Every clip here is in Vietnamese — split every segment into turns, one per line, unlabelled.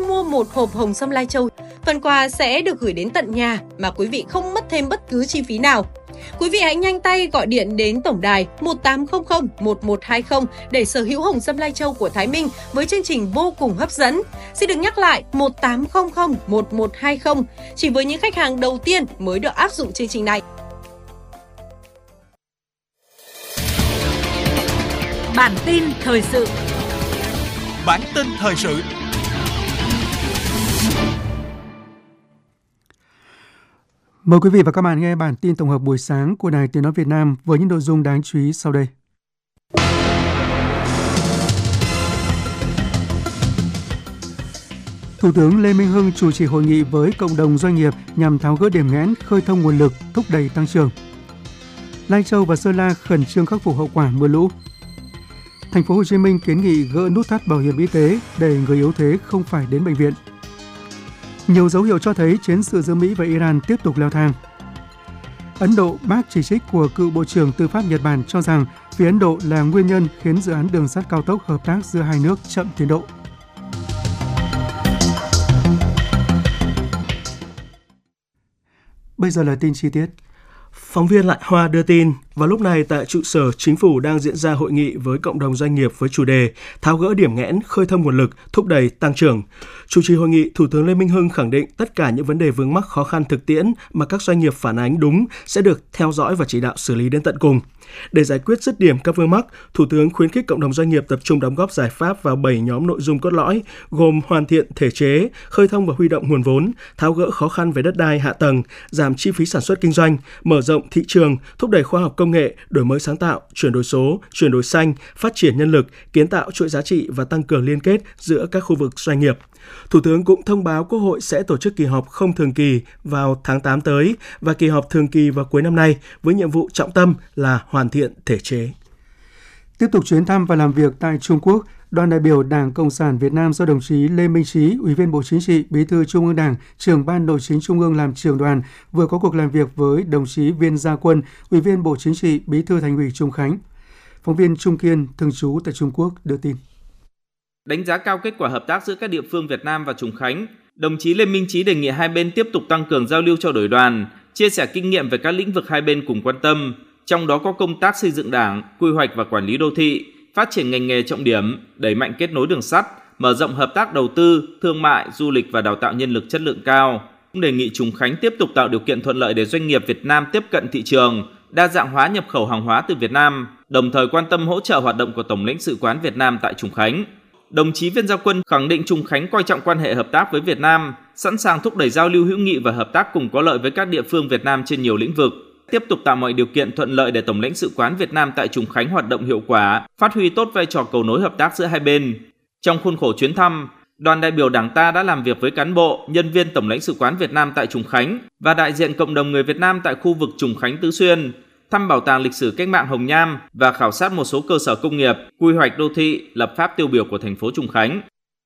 mua một hộp hồng sâm Lai Châu, phần quà sẽ được gửi đến tận nhà mà quý vị không mất thêm bất cứ chi phí nào. Quý vị hãy nhanh tay gọi điện đến tổng đài 1800 1120 để sở hữu hồng sâm Lai Châu của Thái Minh với chương trình vô cùng hấp dẫn. Xin được nhắc lại 1800 1120, chỉ với những khách hàng đầu tiên mới được áp dụng chương trình này.
Bản tin thời sự.
Bản tin thời sự.
Mời quý vị và các bạn nghe bản tin tổng hợp buổi sáng của Đài Tiếng nói Việt Nam với những nội dung đáng chú ý sau đây. Thủ tướng Lê Minh Hưng chủ trì hội nghị với cộng đồng doanh nghiệp nhằm tháo gỡ điểm nghẽn, khơi thông nguồn lực, thúc đẩy tăng trưởng. Lai Châu và Sơn La khẩn trương khắc phục hậu quả mưa lũ. Thành phố Hồ Chí Minh kiến nghị gỡ nút thắt bảo hiểm y tế để người yếu thế không phải đến bệnh viện. Nhiều dấu hiệu cho thấy chiến sự giữa Mỹ và Iran tiếp tục leo thang. Ấn Độ bác chỉ trích của cựu Bộ trưởng Tư pháp Nhật Bản cho rằng phía Ấn Độ là nguyên nhân khiến dự án đường sắt cao tốc hợp tác giữa hai nước chậm tiến độ. Bây giờ là tin chi tiết.
Phóng viên Lại Hoa đưa tin, vào lúc này tại trụ sở Chính phủ đang diễn ra hội nghị với cộng đồng doanh nghiệp với chủ đề tháo gỡ điểm nghẽn, khơi thông nguồn lực, thúc đẩy tăng trưởng. Chủ trì hội nghị, Thủ tướng Lê Minh Hưng khẳng định tất cả những vấn đề vướng mắc khó khăn thực tiễn mà các doanh nghiệp phản ánh đúng sẽ được theo dõi và chỉ đạo xử lý đến tận cùng. Để giải quyết dứt điểm các vướng mắc, Thủ tướng khuyến khích cộng đồng doanh nghiệp tập trung đóng góp giải pháp vào 7 nhóm nội dung cốt lõi, gồm hoàn thiện thể chế, khơi thông và huy động nguồn vốn, tháo gỡ khó khăn về đất đai, hạ tầng, giảm chi phí sản xuất kinh doanh, mở rộng thị trường, thúc đẩy khoa học công nghệ, đổi mới sáng tạo, chuyển đổi số, chuyển đổi xanh, phát triển nhân lực, kiến tạo chuỗi giá trị và tăng cường liên kết giữa các khu vực doanh nghiệp. Thủ tướng cũng thông báo Quốc hội sẽ tổ chức kỳ họp không thường kỳ vào tháng 8 tới và kỳ họp thường kỳ vào cuối năm nay với nhiệm vụ trọng tâm là hoàn thiện thể chế.
Tiếp tục chuyến thăm và làm việc tại Trung Quốc, đoàn đại biểu Đảng Cộng sản Việt Nam do đồng chí Lê Minh Chí, Ủy viên Bộ Chính trị, Bí thư Trung ương Đảng, Trưởng ban Nội chính Trung ương làm trưởng đoàn vừa có cuộc làm việc với đồng chí Viên Gia Quân, Ủy viên Bộ Chính trị, Bí thư Thành ủy Trùng Khánh. Phóng viên Trung Kiên, thường trú tại Trung Quốc đưa tin.
Đánh giá cao kết quả hợp tác giữa các địa phương Việt Nam và Trùng Khánh, đồng chí Lê Minh Chí đề nghị hai bên tiếp tục tăng cường giao lưu trao đổi đoàn, chia sẻ kinh nghiệm về các lĩnh vực hai bên cùng quan tâm, trong đó có công tác xây dựng Đảng, quy hoạch và quản lý đô thị, phát triển ngành nghề trọng điểm, đẩy mạnh kết nối đường sắt, mở rộng hợp tác đầu tư, thương mại, du lịch và đào tạo nhân lực chất lượng cao. Cũng đề nghị Trùng Khánh tiếp tục tạo điều kiện thuận lợi để doanh nghiệp Việt Nam tiếp cận thị trường, đa dạng hóa nhập khẩu hàng hóa từ Việt Nam, đồng thời quan tâm hỗ trợ hoạt động của Tổng lãnh sự quán Việt Nam tại Trùng Khánh. Đồng chí Viên Gia Quân khẳng định Trùng Khánh coi trọng quan hệ hợp tác với Việt Nam, sẵn sàng thúc đẩy giao lưu hữu nghị và hợp tác cùng có lợi với các địa phương Việt Nam trên nhiều lĩnh vực, tiếp tục tạo mọi điều kiện thuận lợi để Tổng lãnh sự quán Việt Nam tại Trùng Khánh hoạt động hiệu quả, phát huy tốt vai trò cầu nối hợp tác giữa hai bên. Trong khuôn khổ chuyến thăm, đoàn đại biểu Đảng ta đã làm việc với cán bộ, nhân viên Tổng lãnh sự quán Việt Nam tại Trùng Khánh và đại diện cộng đồng người Việt Nam tại khu vực Trùng Khánh Tứ Xuyên, thăm bảo tàng lịch sử cách mạng Hồng Nham và khảo sát một số cơ sở công nghiệp, quy hoạch đô thị, lập pháp tiêu biểu của thành phố Trùng Khánh.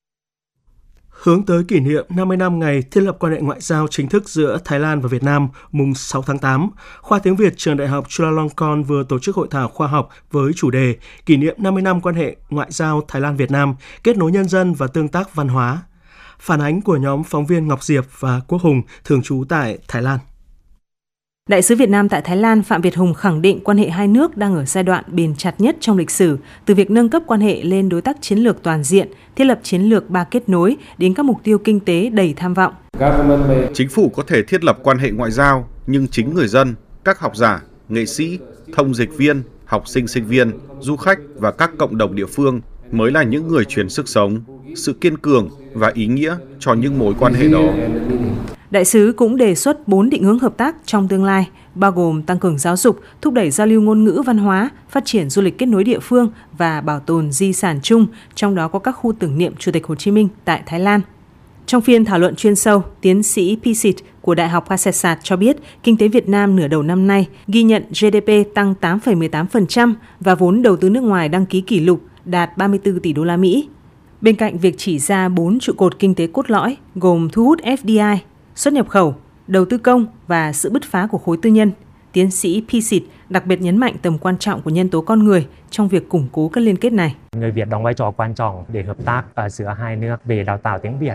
Hướng tới kỷ niệm 50 năm ngày thiết lập quan hệ ngoại giao chính thức giữa Thái Lan và Việt Nam mùng 6 tháng 8, Khoa tiếng Việt Trường Đại học Chulalongkorn vừa tổ chức hội thảo khoa học với chủ đề kỷ niệm 50 năm quan hệ ngoại giao Thái Lan-Việt Nam, kết nối nhân dân và tương tác văn hóa. Phản ánh của nhóm phóng viên Ngọc Diệp và Quốc Hùng thường trú tại Thái Lan.
Đại sứ Việt Nam tại Thái Lan Phạm Việt Hùng khẳng định quan hệ hai nước đang ở giai đoạn bền chặt nhất trong lịch sử, từ việc nâng cấp quan hệ lên đối tác chiến lược toàn diện, thiết lập chiến lược ba kết nối đến các mục tiêu kinh tế đầy tham vọng.
Chính phủ có thể thiết lập quan hệ ngoại giao, nhưng chính người dân, các học giả, nghệ sĩ, thông dịch viên, học sinh sinh viên, du khách và các cộng đồng địa phương mới là những người truyền sức sống, sự kiên cường và ý nghĩa cho những mối quan hệ đó.
Đại sứ cũng đề xuất 4 định hướng hợp tác trong tương lai, bao gồm tăng cường giáo dục, thúc đẩy giao lưu ngôn ngữ văn hóa, phát triển du lịch kết nối địa phương và bảo tồn di sản chung, trong đó có các khu tưởng niệm Chủ tịch Hồ Chí Minh tại Thái Lan. Trong phiên thảo luận chuyên sâu, tiến sĩ Pisit của Đại học Kasetsat cho biết kinh tế Việt Nam nửa đầu năm nay ghi nhận GDP tăng 8,18% và vốn đầu tư nước ngoài đăng ký kỷ lục đạt 34 tỷ đô la Mỹ. Bên cạnh việc chỉ ra 4 trụ cột kinh tế cốt lõi gồm thu hút FDI, xuất nhập khẩu, đầu tư công và sự bứt phá của khối tư nhân, tiến sĩ Pisit đặc biệt nhấn mạnh tầm quan trọng của nhân tố con người trong việc củng cố các liên kết này.
Người Việt đóng vai trò quan trọng để hợp tác giữa hai nước về đào tạo tiếng Việt.